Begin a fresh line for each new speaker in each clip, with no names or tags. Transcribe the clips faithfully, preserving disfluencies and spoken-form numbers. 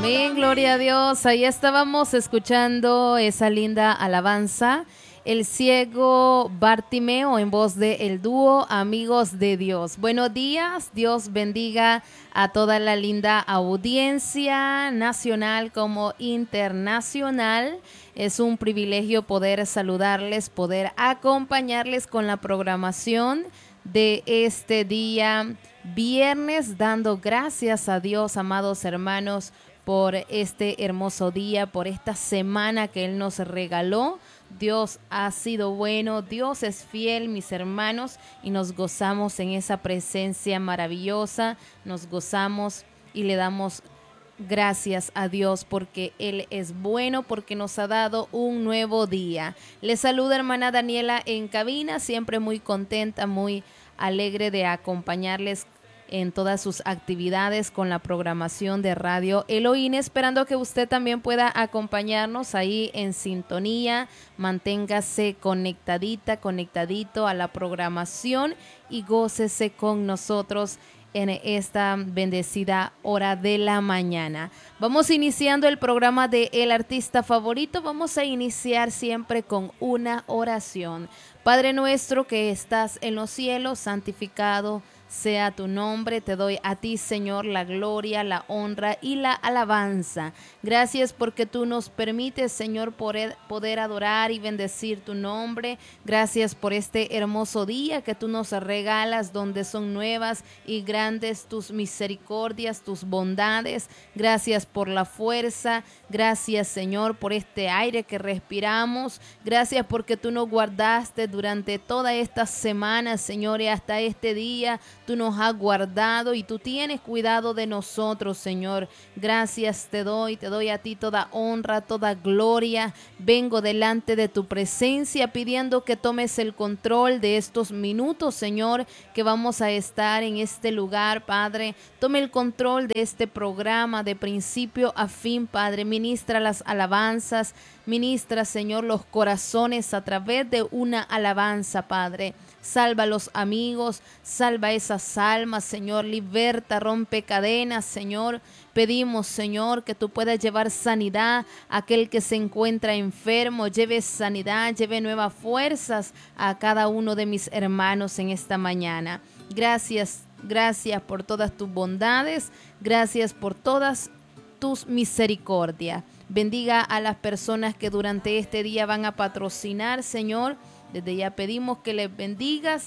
Amén, gloria a Dios. Ahí estábamos escuchando esa linda alabanza, El ciego Bartimeo, en voz de el dúo Amigos de Dios. Buenos días, Dios bendiga a toda la linda audiencia nacional como internacional. Es un privilegio poder saludarles, poder acompañarles con la programación de este día viernes, dando gracias a Dios, amados hermanos, por este hermoso día, por esta semana que Él nos regaló. Dios ha sido bueno, Dios es fiel, mis hermanos, y nos gozamos en esa presencia maravillosa, nos gozamos y le damos gracias a Dios porque Él es bueno, porque nos ha dado un nuevo día. Les saluda hermana Daniela en cabina, siempre muy contenta, muy alegre de acompañarles en todas sus actividades con la programación de Radio Elohim, esperando que usted también pueda acompañarnos ahí en sintonía. Manténgase conectadita, conectadito a la programación y gócese con nosotros en esta bendecida hora de la mañana. Vamos iniciando el programa de El Artista Favorito. Vamos a iniciar siempre con una oración. Padre nuestro que estás en los cielos, santificado sea tu nombre. Te doy a ti, Señor, la gloria, la honra y la alabanza. Gracias porque tú nos permites, Señor, poder, poder adorar y bendecir tu nombre. Gracias por este hermoso día que tú nos regalas, donde son nuevas y grandes tus misericordias, tus bondades. Gracias por la fuerza. Gracias, Señor, por este aire que respiramos. Gracias porque tú nos guardaste durante toda esta semana, Señor, y hasta este día. Tú nos has guardado y tú tienes cuidado de nosotros, Señor. Gracias te doy, te doy a ti toda honra, toda gloria. Vengo delante de tu presencia pidiendo que tomes el control de estos minutos, Señor, que vamos a estar en este lugar, Padre. Tome el control de este programa de principio a fin, Padre. Ministra las alabanzas, ministra, Señor, los corazones a través de una alabanza, Padre. Salva a los amigos, salva esas almas, Señor, liberta, rompe cadenas, Señor. Pedimos, Señor, que tú puedas llevar sanidad a aquel que se encuentra enfermo, lleve sanidad, lleve nuevas fuerzas a cada uno de mis hermanos en esta mañana. Gracias, gracias por todas tus bondades, gracias por todas tus misericordias. Bendiga a las personas que durante este día van a patrocinar, Señor. Desde ya pedimos que les bendigas,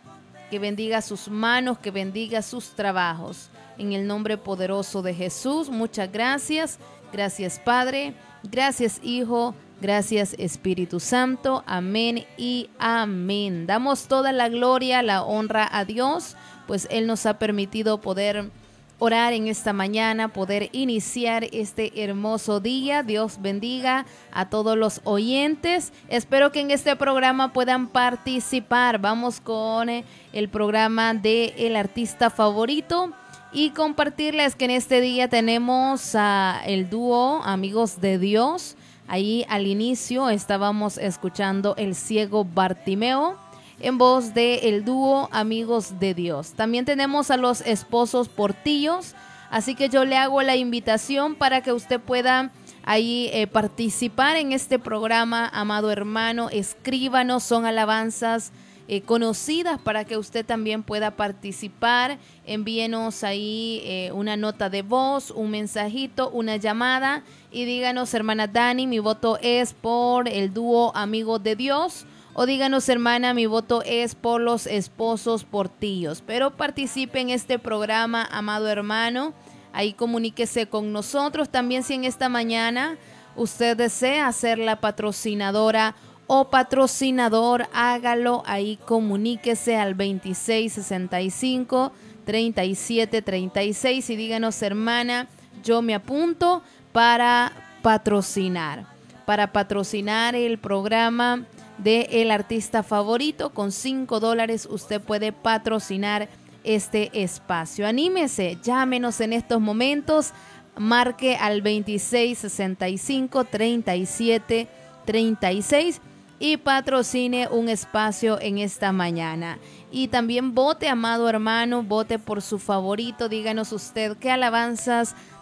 que bendiga sus manos, que bendiga sus trabajos. En el nombre poderoso de Jesús, muchas gracias. Gracias, Padre. Gracias, Hijo. Gracias, Espíritu Santo. Amén y amén. Damos toda la gloria, la honra a Dios, pues Él nos ha permitido poder orar en esta mañana, poder iniciar este hermoso día. Dios bendiga a todos los oyentes. Espero que en este programa puedan participar. Vamos con el programa de El Artista Favorito y compartirles que en este día tenemos a el dúo Amigos de Dios. Ahí al inicio estábamos escuchando El ciego Bartimeo, en voz de el dúo Amigos de Dios. También tenemos a los esposos Portillos, así que yo le hago la invitación para que usted pueda ahí eh, participar en este programa, amado hermano. Escríbanos, son alabanzas eh, conocidas para que usted también pueda participar. Envíenos ahí eh, una nota de voz, un mensajito, una llamada y díganos, hermana Dani, mi voto es por el dúo Amigos de Dios. O díganos, hermana, mi voto es por los esposos Portillos. Pero participe en este programa, amado hermano. Ahí comuníquese con nosotros. También si en esta mañana usted desea ser la patrocinadora o patrocinador, hágalo. Ahí comuníquese al veintiséis sesenta y cinco, treinta y siete treinta y seis y díganos, hermana, yo me apunto para patrocinar. Para patrocinar el programa de El Artista Favorito. Con cinco dólares usted puede patrocinar este espacio. Anímese, llámenos en estos momentos, marque al veintiséis sesenta y cinco, treinta y siete treinta y seis y patrocine un espacio en esta mañana. Y también vote, amado hermano, vote por su favorito. Díganos usted qué alabanzas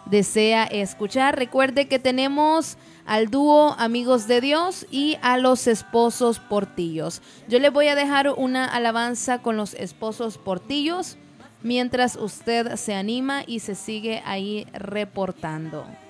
desea escuchar. Recuerde que tenemos al dúo Amigos de Dios y a los esposos Portillos. Yo le voy a dejar una alabanza con los esposos Portillos mientras usted se anima y se sigue ahí reportando.